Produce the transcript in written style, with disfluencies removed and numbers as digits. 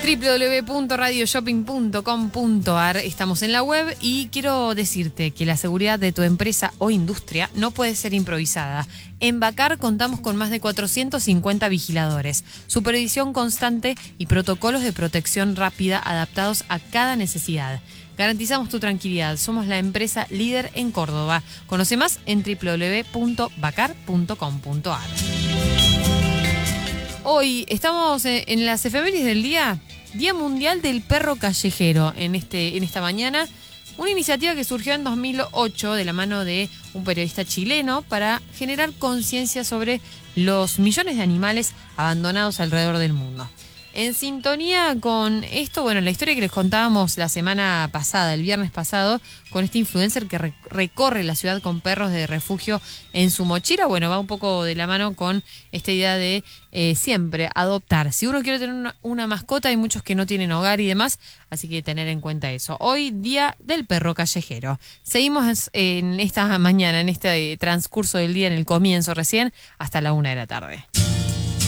www.radioshopping.com.ar. Estamos en la web y quiero decirte que la seguridad de tu empresa o industria no puede ser improvisada. En Bacar contamos con más de 450 vigiladores, supervisión constante y protocolos de protección rápida adaptados a cada necesidad. Garantizamos tu tranquilidad. Somos la empresa líder en Córdoba. Conoce más en www.bacar.com.ar. Hoy estamos en las efemérides del Día Mundial del Perro Callejero. En esta mañana, una iniciativa que surgió en 2008 de la mano de un periodista chileno para generar conciencia sobre los millones de animales abandonados alrededor del mundo. En sintonía con esto, bueno, la historia que les contábamos la semana pasada, el viernes pasado, con este influencer que recorre la ciudad con perros de refugio en su mochila, bueno, va un poco de la mano con esta idea de siempre adoptar. Si uno quiere tener una mascota, hay muchos que no tienen hogar y demás, así que tener en cuenta eso. Hoy, Día del Perro Callejero. Seguimos en esta mañana, en este transcurso del día, en el comienzo recién, hasta la 1 de la tarde.